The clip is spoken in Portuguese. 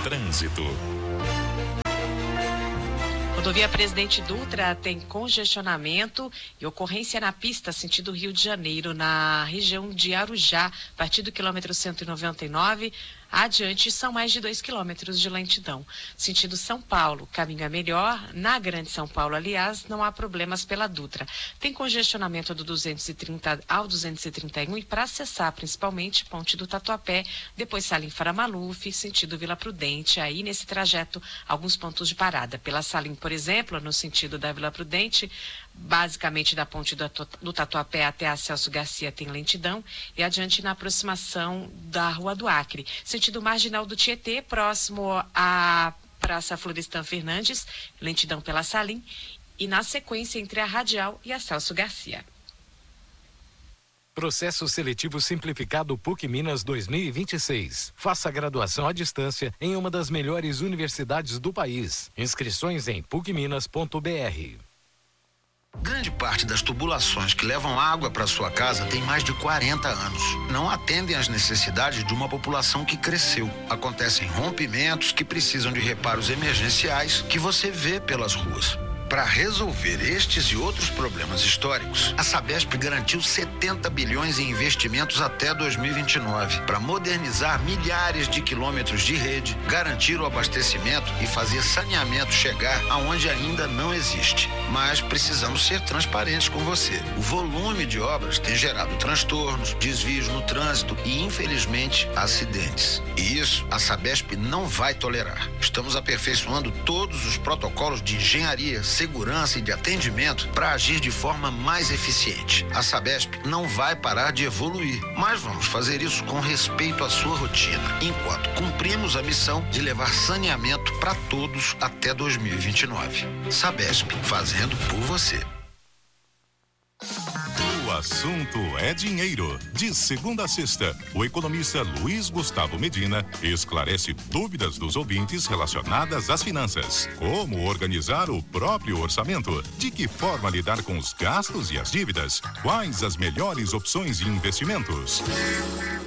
Trânsito. Rodovia Presidente Dutra tem congestionamento e ocorrência na pista sentido Rio de Janeiro, na região de Arujá, a partir do quilômetro 199, adiante são mais de 2 quilômetros de lentidão. Sentido São Paulo, caminho é melhor. Na Grande São Paulo, aliás, não há problemas pela Dutra. Tem congestionamento do 230 ao 231 e para acessar principalmente Ponte do Tatuapé, depois Salim Faramaluf, sentido Vila Prudente. Aí nesse trajeto, alguns pontos de parada. Pela Salim, por exemplo, no sentido da Vila Prudente, basicamente da Ponte do Tatuapé até a Celso Garcia tem lentidão e adiante na aproximação da Rua do Acre. Sentido Marginal do Tietê, próximo à Praça Florestan Fernandes, lentidão pela Salim, e na sequência entre a Radial e a Celso Garcia. Processo Seletivo Simplificado PUC Minas 2026. Faça graduação à distância em uma das melhores universidades do país. Inscrições em pucminas.br. Grande parte das tubulações que levam água para sua casa tem mais de 40 anos. Não atendem às necessidades de uma população que cresceu. Acontecem rompimentos que precisam de reparos emergenciais que você vê pelas ruas. Para resolver estes e outros problemas históricos, a Sabesp garantiu 70 bilhões em investimentos até 2029 para modernizar milhares de quilômetros de rede, garantir o abastecimento e fazer saneamento chegar aonde ainda não existe. Mas precisamos ser transparentes com você. O volume de obras tem gerado transtornos, desvios no trânsito e, infelizmente, acidentes. E isso a Sabesp não vai tolerar. Estamos aperfeiçoando todos os protocolos de engenharia, segurança e de atendimento para agir de forma mais eficiente. A Sabesp não vai parar de evoluir, mas vamos fazer isso com respeito à sua rotina, enquanto cumprimos a missão de levar saneamento para todos até 2029. Sabesp, fazendo por você. O assunto é dinheiro. De segunda a sexta, o economista Luiz Gustavo Medina esclarece dúvidas dos ouvintes relacionadas às finanças. Como organizar o próprio orçamento? De que forma lidar com os gastos e as dívidas? Quais as melhores opções de investimentos?